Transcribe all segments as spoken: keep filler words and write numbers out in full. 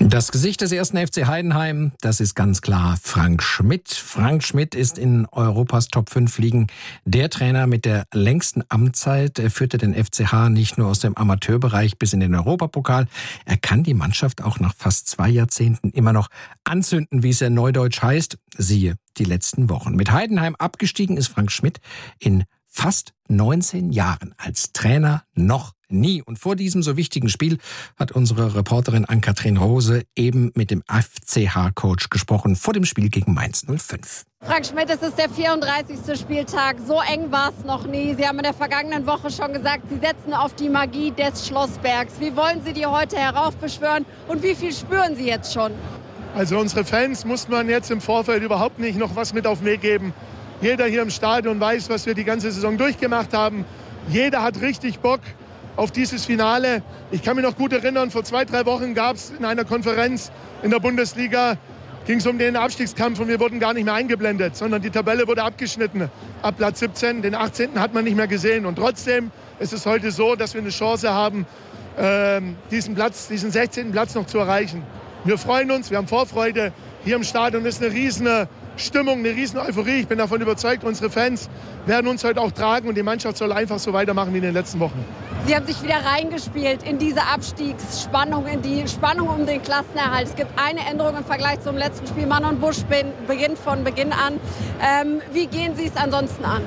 Das Gesicht des ersten F C Heidenheim, das ist ganz klar Frank Schmidt. Frank Schmidt ist in Europas Top fünf Ligen der Trainer mit der längsten Amtszeit. Er führte den F C H nicht nur aus dem Amateurbereich bis in den Europapokal. Er kann die Mannschaft auch nach fast zwei Jahrzehnten immer noch anzünden, wie es ja neudeutsch heißt. Siehe die letzten Wochen. Mit Heidenheim abgestiegen ist Frank Schmidt in fast neunzehn Jahren als Trainer noch nie. Und vor diesem so wichtigen Spiel hat unsere Reporterin Ann-Kathrin Rose eben mit dem F C H-Coach gesprochen, vor dem Spiel gegen Mainz null fünf. Frank Schmidt, es ist der vierunddreißigste Spieltag. So eng war es noch nie. Sie haben in der vergangenen Woche schon gesagt, Sie setzen auf die Magie des Schlossbergs. Wie wollen Sie die heute heraufbeschwören und wie viel spüren Sie jetzt schon? Also unsere Fans muss man jetzt im Vorfeld überhaupt nicht noch was mit auf den Weg geben. Jeder hier im Stadion weiß, was wir die ganze Saison durchgemacht haben. Jeder hat richtig Bock auf dieses Finale. Ich kann mich noch gut erinnern, vor zwei, drei Wochen gab es in einer Konferenz in der Bundesliga, ging es um den Abstiegskampf und wir wurden gar nicht mehr eingeblendet, sondern die Tabelle wurde abgeschnitten. Ab Platz siebzehn, den achtzehnten hat man nicht mehr gesehen. Und trotzdem ist es heute so, dass wir eine Chance haben, diesen Platz, diesen sechzehnten Platz noch zu erreichen. Wir freuen uns, wir haben Vorfreude. Hier im Stadion ist eine riesen Stimmung, eine riesen Euphorie. Ich bin davon überzeugt, unsere Fans werden uns heute auch tragen und die Mannschaft soll einfach so weitermachen wie in den letzten Wochen. Sie haben sich wieder reingespielt in diese Abstiegsspannung, in die Spannung um den Klassenerhalt. Es gibt eine Änderung im Vergleich zum letzten Spiel. Manon Busch beginnt von Beginn an. Ähm, wie gehen Sie es ansonsten an?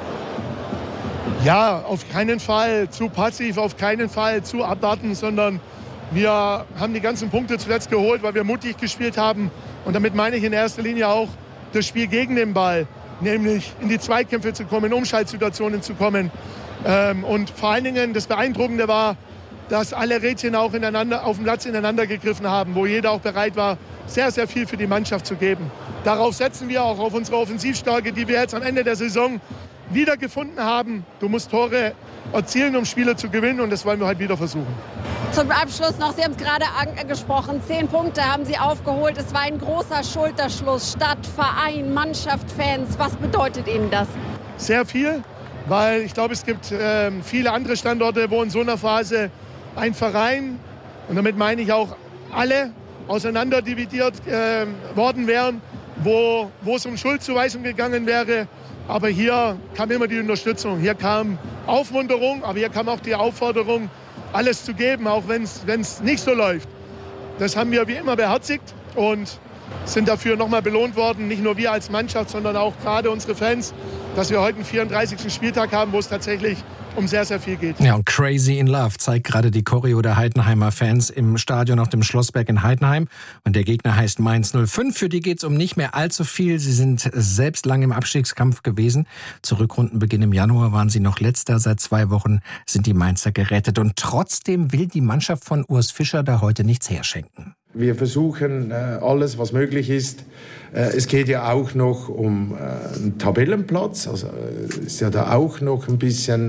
Ja, auf keinen Fall zu passiv, auf keinen Fall zu abwarten, sondern wir haben die ganzen Punkte zuletzt geholt, weil wir mutig gespielt haben. Und damit meine ich in erster Linie auch das Spiel gegen den Ball, nämlich in die Zweikämpfe zu kommen, in Umschaltsituationen zu kommen. Ähm, und vor allen Dingen das Beeindruckende war, dass alle Rädchen auch ineinander, auf dem Platz ineinander gegriffen haben, wo jeder auch bereit war, sehr, sehr viel für die Mannschaft zu geben. Darauf setzen wir auch, auf unsere Offensivstärke, die wir jetzt am Ende der Saison wieder gefunden haben. Du musst Tore erzielen, um Spiele zu gewinnen, und das wollen wir heute wieder versuchen. Zum Abschluss noch, Sie haben es gerade angesprochen, zehn Punkte haben Sie aufgeholt. Es war ein großer Schulterschluss, Stadt, Verein, Mannschaft, Fans. Was bedeutet Ihnen das? Sehr viel, weil ich glaube, es gibt äh, viele andere Standorte, wo in so einer Phase ein Verein, und damit meine ich auch alle, auseinanderdividiert äh, worden wären, wo, wo es um Schuldzuweisung gegangen wäre. Aber hier kam immer die Unterstützung, hier kam Aufmunterung, aber hier kam auch die Aufforderung, alles zu geben, auch wenn es nicht so läuft. Das haben wir wie immer beherzigt und sind dafür nochmal belohnt worden. Nicht nur wir als Mannschaft, sondern auch gerade unsere Fans, dass wir heute einen vierunddreißigsten Spieltag haben, wo es tatsächlich um sehr, sehr viel geht. Ja, und Crazy in Love zeigt gerade die Choreo der Heidenheimer Fans im Stadion auf dem Schlossberg in Heidenheim. Und der Gegner heißt Mainz null fünf. Für die geht's um nicht mehr allzu viel. Sie sind selbst lange im Abstiegskampf gewesen. Zu Rückrundenbeginn im Januar waren sie noch Letzter. Seit zwei Wochen sind die Mainzer gerettet. Und trotzdem will die Mannschaft von Urs Fischer da heute nichts herschenken. Wir versuchen alles, was möglich ist. Es geht ja auch noch um einen Tabellenplatz. Also ist ja da auch noch ein bisschen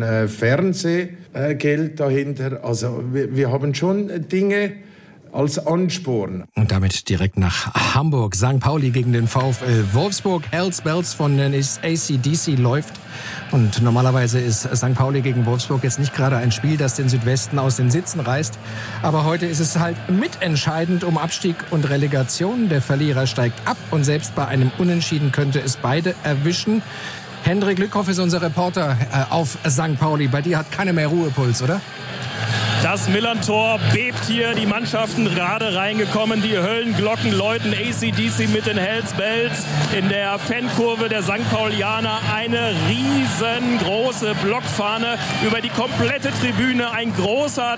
Fernsehgeld dahinter. Also wir, wir haben schon Dinge als Ansporn. Und damit direkt nach Hamburg. Sankt Pauli gegen den VfL Wolfsburg. Hells Bells von A C D C läuft. Und normalerweise ist Sankt Pauli gegen Wolfsburg jetzt nicht gerade ein Spiel, das den Südwesten aus den Sitzen reißt. Aber heute ist es halt mitentscheidend um Abstieg und Relegation. Der Verlierer steigt ab und selbst bei einem Unentschieden könnte es beide erwischen. Hendrik Lückhoff ist unser Reporter auf Sankt Pauli. Bei dir hat keiner mehr Ruhepuls, oder? Das Millern-Tor bebt hier, die Mannschaften gerade reingekommen, die Höllenglocken läuten, A C D C mit den Hells Bells in der Fankurve der Sankt Paulianer, eine riesengroße Blockfahne über die komplette Tribüne, ein großer